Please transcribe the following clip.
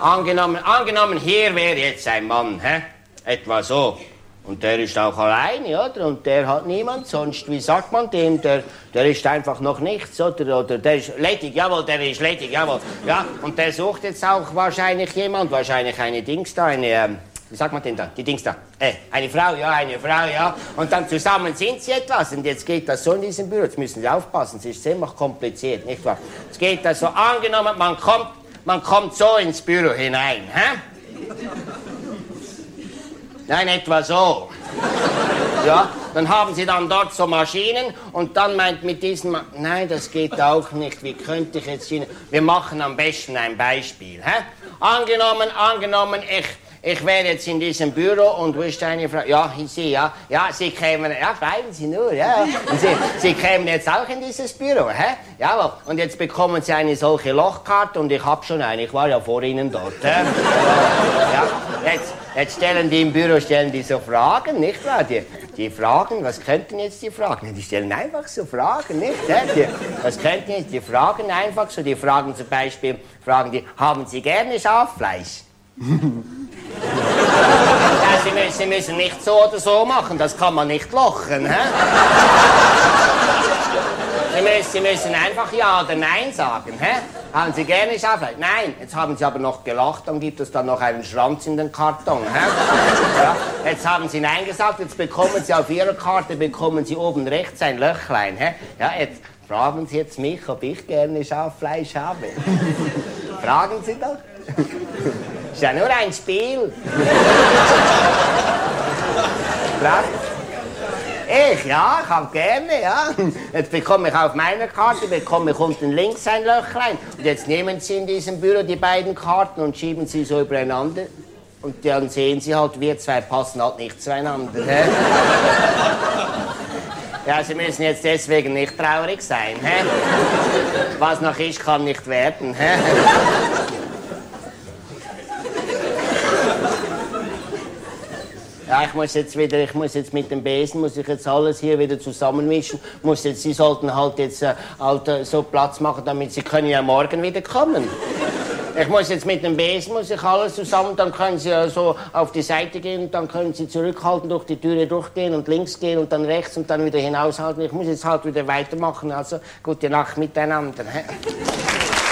Angenommen, hier wäre jetzt ein Mann, hä? Etwa so. Und der ist auch alleine, oder? Und der hat niemand sonst, wie sagt man dem, der ist einfach noch nichts, oder der ist ledig, jawohl, der ist ledig, jawohl. Ja, und der sucht jetzt auch wahrscheinlich jemand, wahrscheinlich eine Dings da, wie sagt man denn da, die Dings da? Eine Frau, ja. Und dann zusammen sind sie etwas. Und jetzt geht das so in diesem Büro, jetzt müssen Sie aufpassen, es ist ziemlich kompliziert, nicht wahr? Jetzt geht das so, angenommen, man kommt so ins Büro hinein, hä? Nein, etwa so. Ja, dann haben Sie dann dort so Maschinen und dann meint mit diesen... Nein, das geht auch nicht. Wie könnte ich jetzt Ihnen... Wir machen am besten ein Beispiel. Hä? Angenommen, ich wäre jetzt in diesem Büro und wo ist eine Frau? Ja, Sie, ja. Ja, Sie kämen... Ja, bleiben Sie nur, ja. Und Sie kämen jetzt auch in dieses Büro, hä? Jawohl. Und jetzt bekommen Sie eine solche Lochkarte und ich habe schon eine. Ich war ja vor Ihnen dort, hä? Ja, Jetzt stellen die im Büro so Fragen, nicht wahr? Die Fragen, was könnten jetzt die Fragen? Die stellen einfach so Fragen, nicht? Was könnten jetzt die Fragen einfach so? Die fragen zum Beispiel, haben Sie gerne Schaffleisch? Ja, Sie müssen nicht so oder so machen, das kann man nicht lochen, hä? Sie müssen einfach Ja oder Nein sagen, hä? Haben Sie gerne Schaffleisch? Nein. Jetzt haben Sie aber noch gelacht, dann gibt es dann noch einen Schranz in den Karton, hä? Ja, jetzt haben Sie Nein gesagt, jetzt bekommen Sie auf Ihrer Karte, oben rechts ein Löchlein, hä? Ja, jetzt fragen Sie jetzt mich, ob ich gerne Schaffleisch habe. Fragen Sie doch. Ist ja nur ein Spiel. Ich habe gerne, ja. Jetzt bekomme ich auf meiner Karte, unten links ein Löchlein. Und jetzt nehmen Sie in diesem Büro die beiden Karten und schieben sie so übereinander. Und dann sehen Sie halt, wir zwei passen halt nicht zueinander. Hä? Ja, Sie müssen jetzt deswegen nicht traurig sein. Hä? Was noch ist, kann nicht werden. Hä? Ja, ich muss jetzt mit dem Besen, alles hier wieder zusammenmischen. Sie sollten halt jetzt so Platz machen, damit Sie können ja morgen wieder kommen. Ich muss jetzt mit dem Besen, alles zusammen, dann können Sie so auf die Seite gehen, und dann können Sie zurückhalten, durch die Türe durchgehen und links gehen und dann rechts und dann wieder hinaushalten. Ich muss jetzt halt wieder weitermachen, also gute Nacht miteinander.